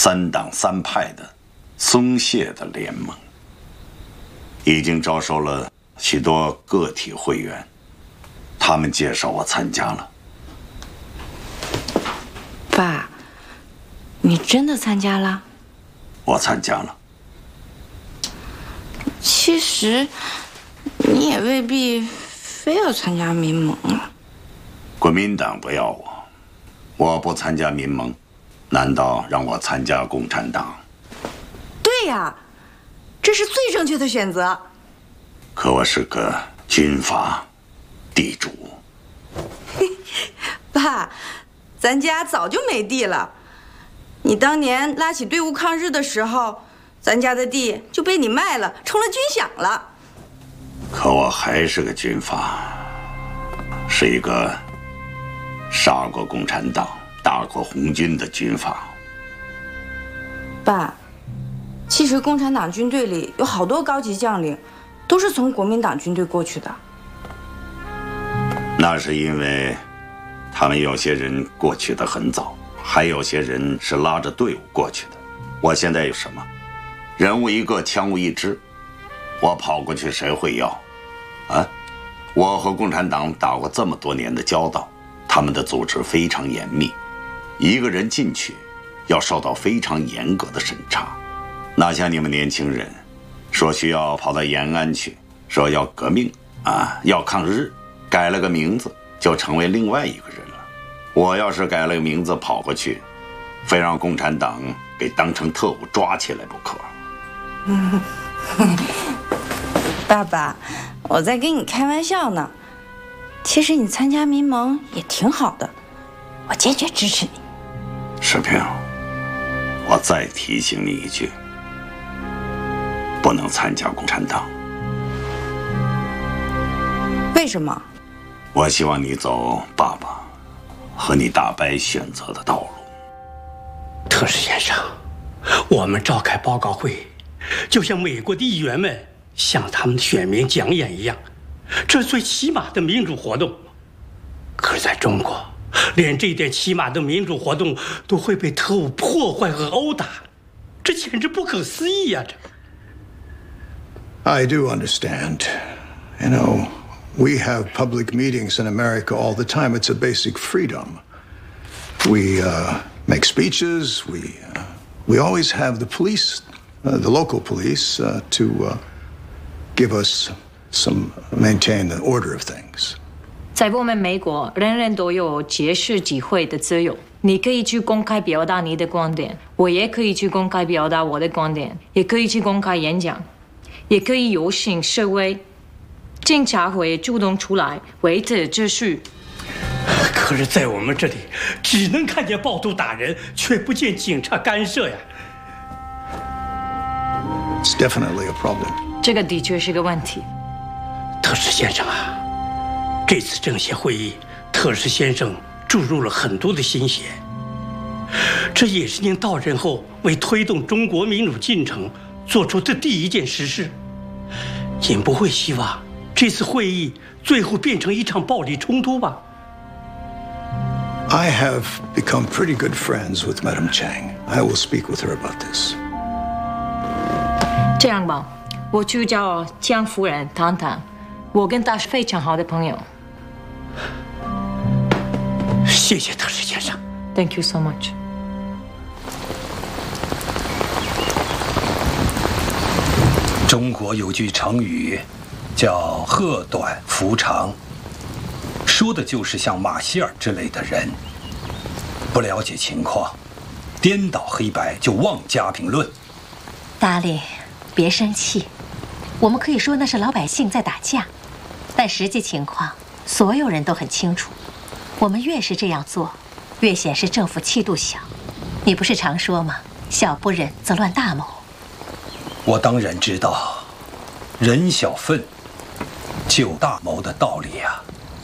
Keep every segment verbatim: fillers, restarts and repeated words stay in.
三党三派的松懈的联盟，已经招收了许多个体会员，他们介绍我参加了。 爸，你真的参加了？ 我参加了。 其实，你也未必非要参加民盟啊。 国民党不要我，我不参加民盟，难道让我参加共产党？ 对呀，这是最正确的选择。 可我是个军阀地主。 爸，咱家早就没地了。你当年拉起队伍抗日的时候，咱家的地就被你卖了，成了军饷了。 可我还是个军阀，是一个杀过共产党、打过红军的军阀。 爸，其实共产党军队里有好多高级将领，都是从国民党军队过去的。 那是因为他们有些人过去的很早，还有些人是拉着队伍过去的。我现在有什么？人无一个，枪无一支，我跑过去谁会要？啊，我和共产党打过这么多年的交道，他们的组织非常严密，一个人进去要受到非常严格的审查。哪像你们年轻人，说需要跑到延安去，说要革命啊，要抗日，改了个名字就成为另外一个人了。我要是改了个名字跑过去，非让共产党给当成特务抓起来不可。 嗯，爸爸，我在跟你开玩笑呢。其实你参加民盟也挺好的，我坚决支持你。 世平，我再提醒你一句，不能参加共产党。 为什么？ 我希望你走爸爸和你大伯选择的道路。 特使先生，我们召开报告会，就像美国的议员们向他们的选民讲演一样，这是最起码的民主活动。可是在中国，连这点起码的民主活动都会被特务破坏和殴打，这简直不可思议呀！这。 I do understand. You know, we have public meetings in America all the time. It's a basic freedom. We uh, make speeches. We uh, we always have the police, uh, the local police, uh, to uh, give us some maintain the order of things. 在我们美国，人人都有结识集会的自由。你可以去公开表达你的观点，我也可以去公开表达我的观点，也可以去公开演讲，也可以游行示威。警察会主动出来维持秩序。 可是，在我们这里，只能看见暴徒打人，却不见警察干涉呀。 It's definitely a problem. 这个的确是个问题。 特使先生啊，这次政协会议，特使先生注入了很多的心血。这也是您到任后为推动中国民主进程做出的第一件实事。您不会希望这次会议最后变成一场暴力冲突吧？ I have become pretty good friends with Madam Chang. I will speak with her about this. 这样吧，我去找江夫人谈谈，我跟她是非常好的朋友。 谢谢特使先生。 Thank you so much. 中国有句成语，叫“喝短扶长”，说的就是像马歇尔之类的人，不了解情况，颠倒黑白就妄加评论。 达利，别生气，我们可以说那是老百姓在打架，但实际情况所有人都很清楚。我们越是这样做，越显示政府气度小。你不是常说吗？小不忍则乱大谋。 我当然知道，忍小愤，救大谋的道理呀。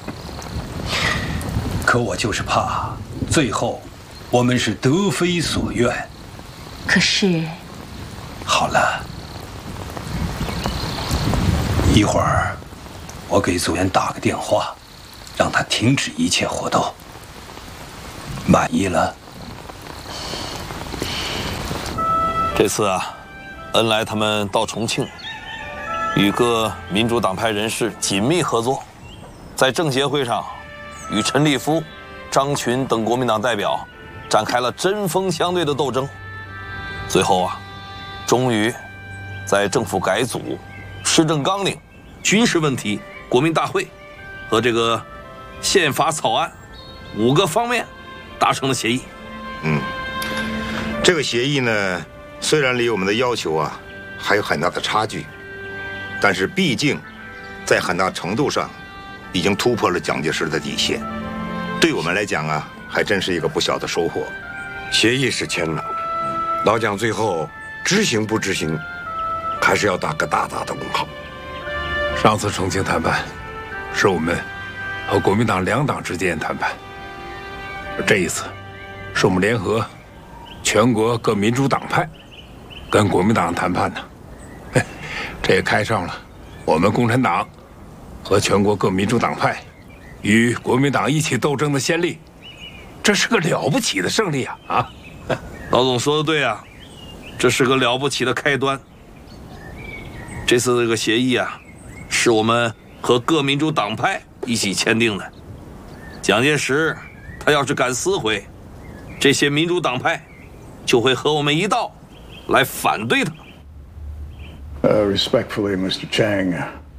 可我就是怕，最后我们是得非所愿。 可是， 好了，一会儿我给组员打个电话，让他停止一切活动。满意了？ 这次啊，恩来他们到重庆，与各民主党派人士紧密合作，在政协会上，与陈立夫、张群等国民党代表展开了针锋相对的斗争。最后啊，终于在政府改组、施政纲领、军事问题、国民大会和这个宪法草案五个方面达成了协议。 嗯，这个协议呢，虽然离我们的要求啊还有很大的差距，但是毕竟在很大程度上已经突破了蒋介石的底线，对我们来讲啊，还真是一个不小的收获。 协议是签了，老蒋最后执行不执行，还是要打个大大的问号。 上次重庆谈判是我们和国民党两党之间谈判，这一次是我们联合全国各民主党派跟国民党谈判呢。这也开上了我们共产党和全国各民主党派与国民党一起斗争的先例，这是个了不起的胜利啊！啊， 老总说的对啊，这是个了不起的开端。这次这个协议啊，是我们和各民主党派一起签订的。蒋介石他要是敢撕毁，这些民主党派就会和我们一道来反对他。 Uh, respectfully, Mister Chang,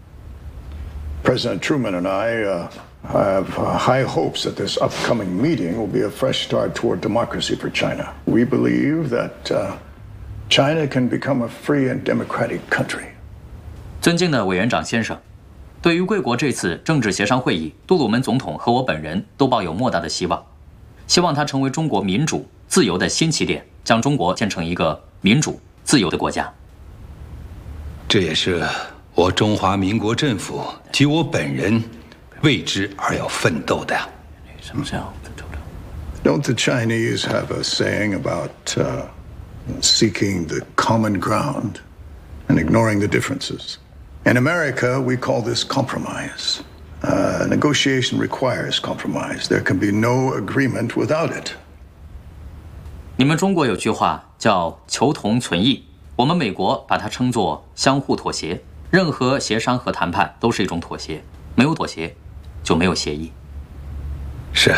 President Truman and I uh, have uh, high hopes that this upcoming meeting will be a fresh start toward democracy for China. We believe that uh, China can become a free and democratic country. 尊敬的委员长先生，对于贵国这次政治协商会议，杜鲁门总统和我本人都抱有莫大的希望，希望它成为中国民主自由的新起点，将中国建成一个民主自由的国家。 这也是我中华民国政府及我本人为之而要奋斗的。 什么是要奋斗的 Don't the Chinese have a saying about uh, seeking the common ground and ignoring the differences? In America, we call this compromise. Uh, negotiation requires compromise. There can be no agreement without it. 你们中国有句话叫求同存异，我们美国把它称作相互妥协。任何协商和谈判都是一种妥协，没有妥协就没有协议。 是，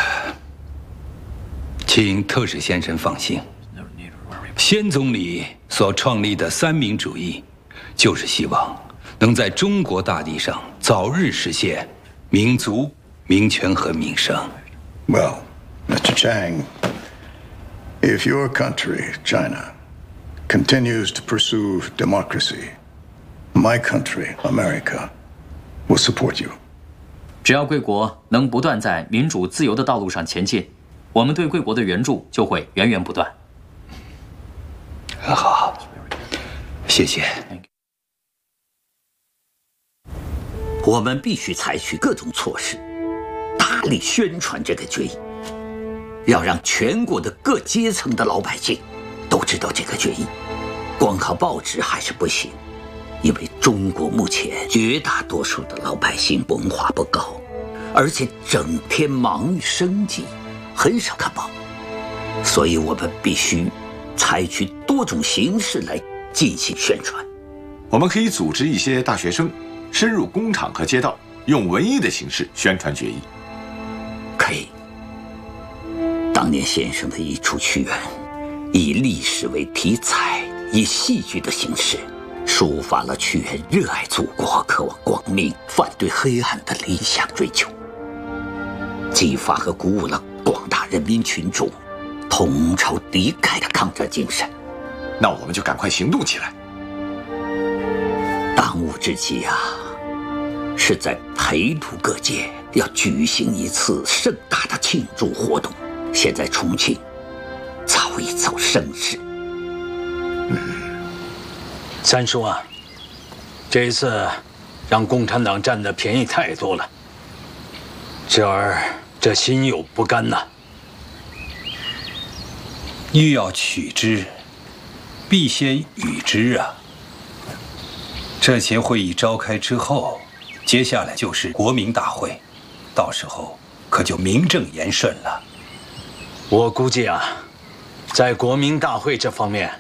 请特使先生放心，先总理所创立的三民主义，就是希望能在中国大地上早日实现民族、民权和民生。 Well, Mister Chang, if your country, China, continues to pursue democracy, my country, America, will support you. 只要贵国能不断在民主自由的道路上前进，我们对贵国的援助就会源源不断。 很好，谢谢。 我们必须采取各种措施，大力宣传这个决议，要让全国的各阶层的老百姓都知道这个决议。光靠报纸还是不行，因为中国目前绝大多数的老百姓文化不高，而且整天忙于生计，很少看报，所以我们必须采取多种形式来进行宣传。 我们可以组织一些大学生深入工厂和街道，用文艺的形式宣传决议。 可以。当年先生的一出屈原，以历史为题材，以戏剧的形式抒发了屈原热爱祖国、渴望光明、反对黑暗的理想追求，激发和鼓舞了广大人民群众同仇敌忾的抗战精神。 那我们就赶快行动起来。 当务之急啊，是在陪都各界要举行一次盛大的庆祝活动。现在重庆早已走声势。 嗯，三叔啊，这一次让共产党占的便宜太多了，侄儿这心有不甘呐。 欲要取之，必先予之啊。这些会议召开之后，接下来就是国民大会，到时候可就名正言顺了。 我估计啊，在国民大会这方面，